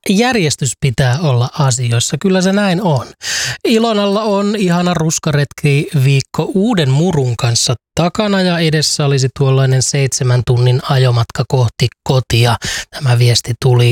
järjestys pitää olla asioissa. Kyllä se näin on. Ilonalla on ihana ruskaretki viikko uuden murun kanssa takana ja edessä olisi tuollainen 7 tunnin ajomatka kohti kotia. Tämä viesti tuli